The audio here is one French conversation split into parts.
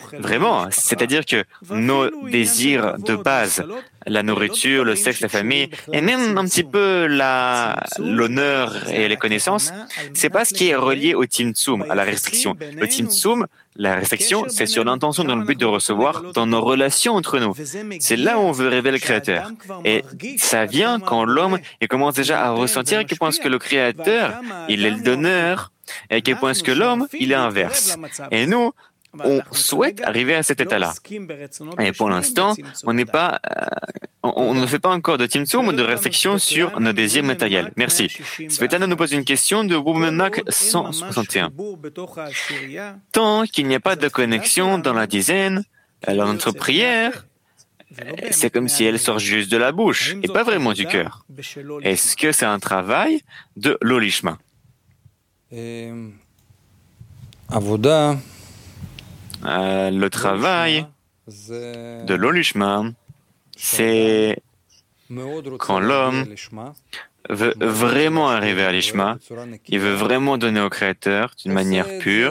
Vraiment, c'est-à-dire que nos désirs de base, la nourriture, le sexe, la famille, et même un petit peu l'honneur et les connaissances, c'est pas ce qui est relié au Tzimtzum, à la restriction. Le Tzimtzum, la restriction, c'est sur l'intention dans le but de recevoir dans nos relations entre nous. C'est là où on veut révéler le Créateur. Et ça vient quand l'homme il commence déjà à ressentir à quel point est-ce que le Créateur, il est le donneur, et à quel point est-ce que l'homme, il est inverse. Et nous, on souhaite arriver à cet état-là. Et pour l'instant, on n'est pas, on ne fait pas encore de Tzimtzum ou de réflexion sur nos désirs matériels. Merci. Svetlana nous pose une question de Womenmac 161. Tant qu'il n'y a pas de connexion dans la dizaine, alors notre prière, c'est comme si elle sort juste de la bouche et pas vraiment du cœur. Est-ce que c'est un travail de l'olishma? Le travail de l'olishma, c'est quand l'homme veut vraiment arriver à l'ishma, il veut vraiment donner au Créateur d'une manière pure,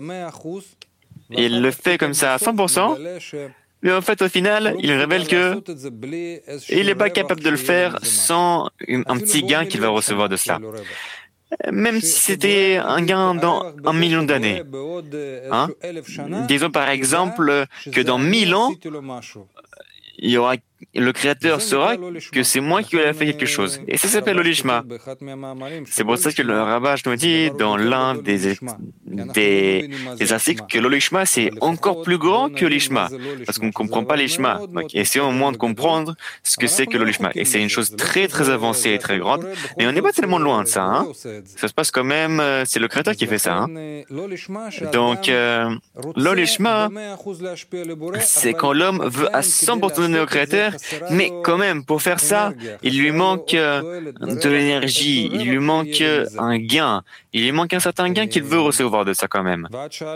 il le fait comme ça à 100%, mais en fait au final, il révèle que il n'est pas capable de le faire sans un petit gain qu'il va recevoir de cela. Même si c'était un gain dans 1 million d'années. Hein? Disons par exemple que dans 1000 ans, il y aura, le Créateur saura que c'est moi qui lui ai fait quelque chose. Et ça s'appelle l'olishma. C'est pour ça que le Rabbah nous dit dans l'un des articles que l'olishma c'est encore plus grand que l'ishma. Parce qu'on ne comprend pas l'ishma. Donc essayons au moins de comprendre ce que c'est que l'olishma. Et c'est une chose très très avancée et très grande. Mais on n'est pas tellement loin de ça. Hein? Ça se passe quand même, c'est le Créateur qui fait ça. Hein? Donc l'olishma, c'est quand l'homme veut à 100% donner au Créateur, mais quand même, pour faire ça, il lui manque de l'énergie, il lui manque un gain, il lui manque un certain gain qu'il veut recevoir de ça quand même.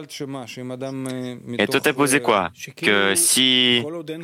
Et toi, t'as posé quoi? Que si...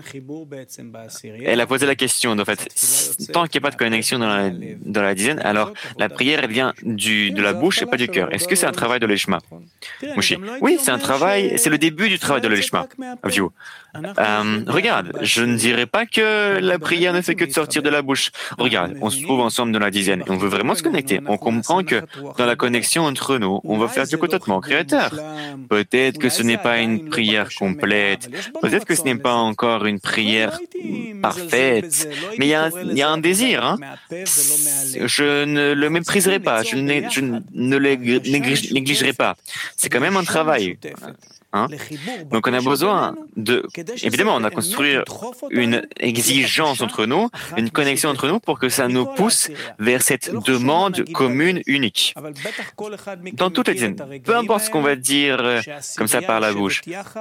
Elle a posé la question, en fait, tant qu'il n'y a pas de connexion dans la dizaine, alors la prière, elle vient de la bouche et pas du cœur. Est-ce que c'est un travail de l'olishma? Mouchi. Oui, c'est un travail, c'est le début du travail de l'olishma. View. Regarde, je ne dirais pas que la prière ne fait que de sortir de la bouche. Regarde, on se trouve ensemble dans la dizaine et on veut vraiment se connecter. On comprend que dans la connexion entre nous, on va faire du contentement au Créateur. Peut-être que ce n'est pas une prière complète, peut-être que ce n'est pas encore une prière parfaite, mais il y a un désir. Hein. Je ne le mépriserai pas, je ne le négligerai pas. C'est quand même un travail. Hein? Donc on a besoin de... Évidemment, on a construit une exigence entre nous, une connexion entre nous pour que ça nous pousse vers cette demande commune, unique. Dans toutes les dizaines, peu importe ce qu'on va dire comme ça par la bouche,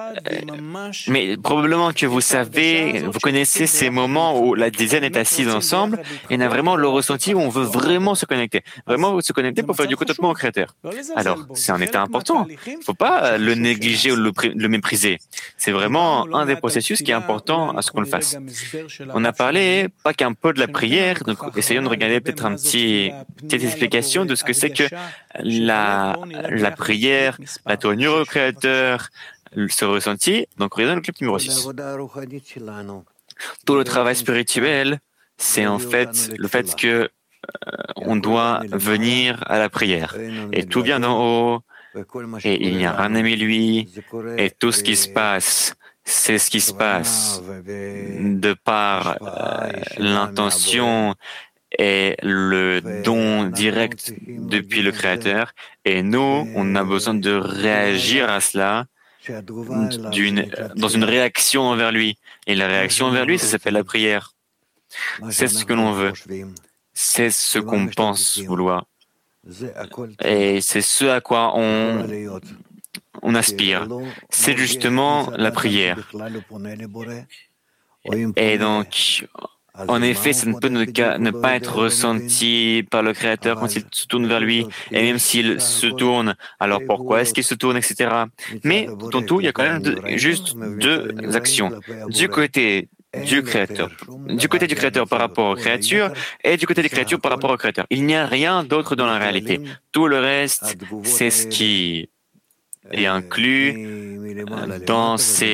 mais probablement que vous savez, vous connaissez ces moments où la dizaine est assise ensemble et on a vraiment le ressenti où on veut vraiment se connecter pour faire du contentement au Créateur. Alors, c'est un état important. Il ne faut pas le négliger ou le mépriser. C'est vraiment un des processus qui est important à ce qu'on le fasse. On a parlé pas qu'un peu de la prière, donc essayons de regarder peut-être petite explication de ce que c'est que la prière, la tournure au Créateur, ce ressenti. Donc regardons le clip numéro 6. Tout le travail spirituel, c'est en fait le fait que on doit venir à la prière. Et tout vient d'en haut, et il n'y a rien à lui, et tout ce qui se passe, c'est ce qui se passe de par l'intention et le don direct depuis le Créateur. Et nous, on a besoin de réagir à cela dans une réaction envers lui. Et la réaction envers lui, ça s'appelle la prière. C'est ce que l'on veut. C'est ce qu'on pense vouloir. Et c'est ce à quoi on aspire. C'est justement la prière. Et donc, en effet, ça ne peut ne pas être ressenti par le Créateur quand il se tourne vers lui. Et même s'il se tourne, alors pourquoi est-ce qu'il se tourne, etc. Mais dans tout, il y a quand même juste deux actions. Du côté du Créateur par rapport aux créatures et du côté des créatures par rapport au Créateur. Il n'y a rien d'autre dans la réalité. Tout le reste, c'est ce qui est inclus dans ces